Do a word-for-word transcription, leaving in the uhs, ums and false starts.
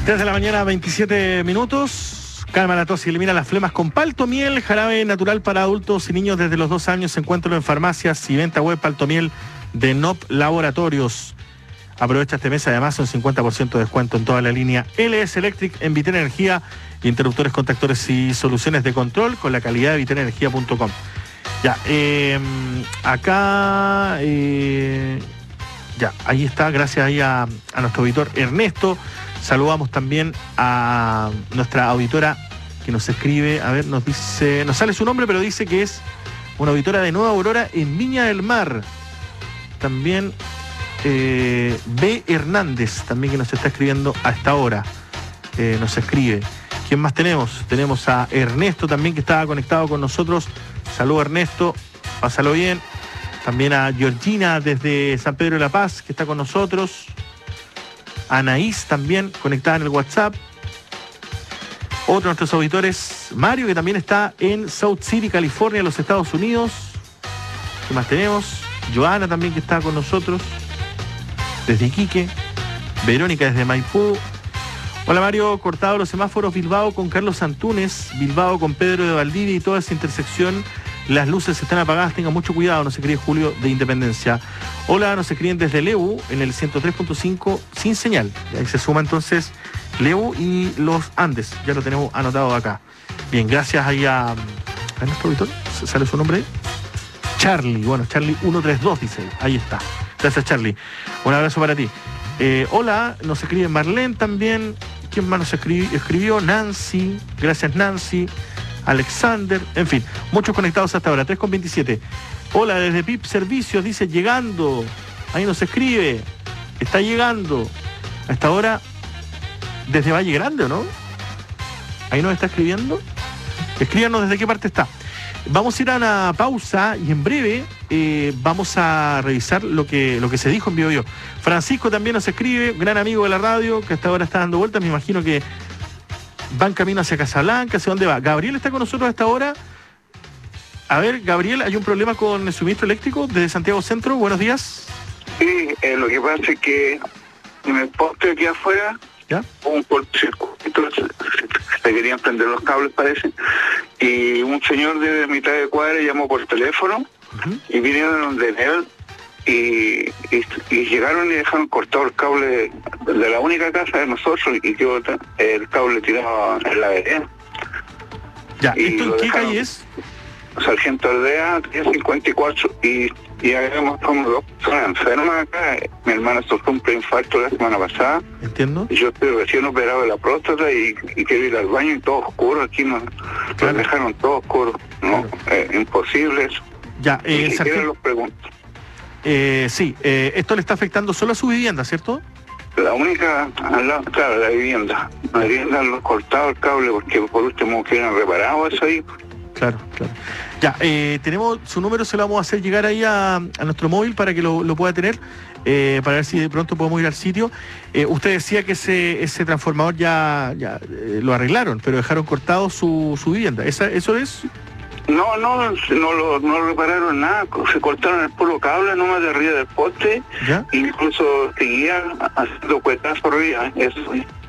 tres de la mañana, veintisiete minutos. Calma la tos y elimina las flemas con Paltomiel, jarabe natural para adultos y niños desde los dos años. Encuéntralo en farmacias y venta web. Paltomiel de N O P Laboratorios. Aprovecha este mes además un cincuenta por ciento de descuento en toda la línea L S Electric en Vitera Energía, interruptores, contactores y soluciones de control con la calidad de vitera energía punto com. Ya, eh, acá, eh, ya, ahí está, gracias ahí a, a nuestro auditor Ernesto. Saludamos también a nuestra auditora que nos escribe, a ver, nos dice, nos sale su nombre, pero dice que es una auditora de Nueva Aurora en Viña del Mar. También eh, B. Hernández, también que nos está escribiendo a esta hora, eh, nos escribe. ¿Quién más tenemos? Tenemos a Ernesto también que estaba conectado con nosotros. Saludos Ernesto, pásalo bien. También a Georgina desde San Pedro de la Paz que está con nosotros. Anaís también conectada en el WhatsApp. Otro de nuestros auditores, Mario, que también está en South City, California, en los Estados Unidos. ¿Qué más tenemos? Joana también que está con nosotros desde Iquique. Verónica desde Maipú. Hola Mario, cortado los semáforos Bilbao con Carlos Antunes, Bilbao con Pedro de Valdivia y toda esa intersección. Las luces están apagadas, tengan mucho cuidado, nos escribe Julio de Independencia. Hola, nos escriben desde Leu en el ciento tres punto cinco sin señal. Y ahí se suma entonces Leu y los Andes, ya lo tenemos anotado acá. Bien, gracias ahí a, a nuestro auditor, ¿sale su nombre ahí? Charlie, bueno, Charlie ciento treinta y dos dice, ahí está. Gracias Charlie, un abrazo para ti. Eh, hola, nos escribe Marlene también. ¿Quién más nos escribió? escribió? Nancy, gracias Nancy. Alexander, en fin, muchos conectados hasta ahora, tres con veintisiete. Hola, desde P I P Servicios, dice, llegando. Ahí nos escribe, está llegando. A esta hora, desde Valle Grande, ¿o no? Ahí nos está escribiendo. Escríbanos desde qué parte está. Vamos a ir a una pausa y en breve eh, vamos a revisar lo que, lo que se dijo en Bio Bio. Francisco también nos escribe, gran amigo de la radio, que hasta ahora está dando vueltas, me imagino que van camino hacia Casablanca, ¿hacia dónde va? Gabriel está con nosotros a esta hora. A ver, Gabriel, hay un problema con el suministro eléctrico desde Santiago Centro. Buenos días. Sí, eh, lo que pasa es que en el poste aquí afuera, ¿ya? Hubo un cortocircuito, se, se querían prender los cables, parece, y un señor de mitad de cuadra llamó por teléfono, uh-huh. y vinieron de él y, y, y llegaron y dejaron cortado el cable de, de la única casa de nosotros y quedó el cable tirado en la vereda. Ya, y ¿esto en qué calle es? Sargento Aldea, cincuenta y cuatro, y, y habíamos como dos personas enfermas acá. Mi hermana sufrió un preinfarto la semana pasada. Entiendo. Y yo estoy recién operado de la próstata y, y quiero ir al baño y todo oscuro. Aquí nos, claro. nos dejaron todo oscuro. No, claro. eh, imposible eso. Ya, eh, y sargento... los pregunto. Eh, sí, eh, esto le está afectando solo a su vivienda, ¿cierto? La única, al lado, claro, la vivienda. La vivienda han cortado el cable porque por último quieren reparado eso ahí. Claro, claro. Ya, eh, tenemos su número, se lo vamos a hacer llegar ahí a, a nuestro móvil para que lo, lo pueda tener, eh, para ver si de pronto podemos ir al sitio. Eh, usted decía que ese, ese transformador ya, ya eh, lo arreglaron, pero dejaron cortado su, su vivienda. ¿Esa, ¿Eso es? No, no, no lo, no lo repararon nada, se cortaron el puro cable nomás de arriba del poste, ¿ya? Incluso seguían haciendo cuetazos arriba, eso.